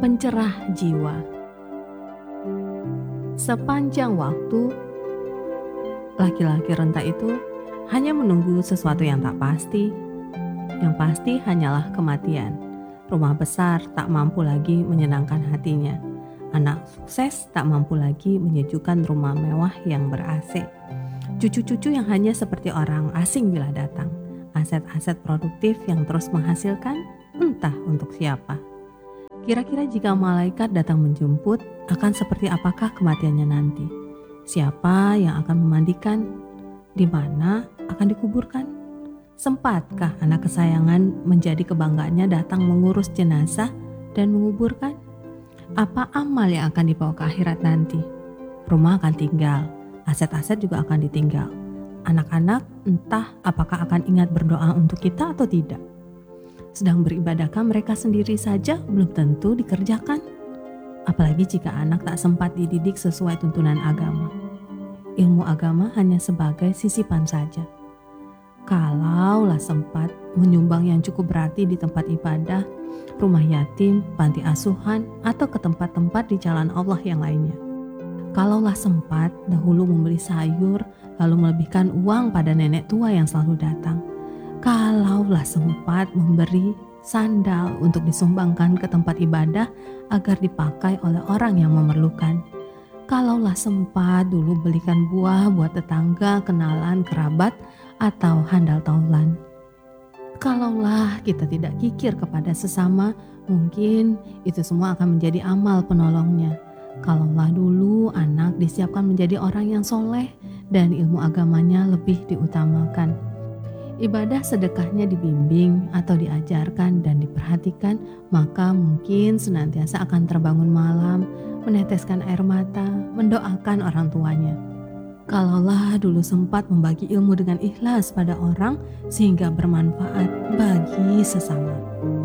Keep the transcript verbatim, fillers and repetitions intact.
pencerah jiwa. Sepanjang waktu, laki-laki renta itu hanya menunggu sesuatu yang tak pasti. Yang pasti hanyalah kematian. Rumah besar tak mampu lagi menyenangkan hatinya. Anak sukses tak mampu lagi menyejukkan rumah mewah yang ber-A C. Cucu-cucu yang hanya seperti orang asing bila datang. Aset-aset produktif yang terus menghasilkan, entah untuk siapa. Kira-kira jika malaikat datang menjemput, akan seperti apakah kematiannya nanti? Siapa yang akan memandikan? Di mana akan dikuburkan? Sempatkah anak kesayangan menjadi kebanggaannya datang mengurus jenazah dan menguburkan? Apa amal yang akan dibawa ke akhirat nanti? Rumah akan tinggal, aset-aset juga akan ditinggal. Anak-anak entah apakah akan ingat berdoa untuk kita atau tidak. Sedang beribadahkah mereka sendiri saja belum tentu dikerjakan. Apalagi jika anak tak sempat dididik sesuai tuntunan agama. Ilmu agama hanya sebagai sisipan saja. Kalaulah sempat menyumbang yang cukup berarti di tempat ibadah, rumah yatim, panti asuhan, atau ke tempat-tempat di jalan Allah yang lainnya. Kalaulah sempat dahulu membeli sayur, lalu melebihkan uang pada nenek tua yang selalu datang. Kalaulah sempat memberi sandal untuk disumbangkan ke tempat ibadah agar dipakai oleh orang yang memerlukan. Kalaulah sempat dulu belikan buah buat tetangga, kenalan, kerabat, atau handal taulan. Kalaulah kita tidak kikir kepada sesama, mungkin itu semua akan menjadi amal penolongnya. Kalaulah dulu anak disiapkan menjadi orang yang soleh dan ilmu agamanya lebih diutamakan. Ibadah sedekahnya dibimbing atau diajarkan dan diperhatikan, maka mungkin senantiasa akan terbangun malam, meneteskan air mata, mendoakan orang tuanya. Kalaulah dulu sempat membagi ilmu dengan ikhlas pada orang sehingga bermanfaat bagi sesama.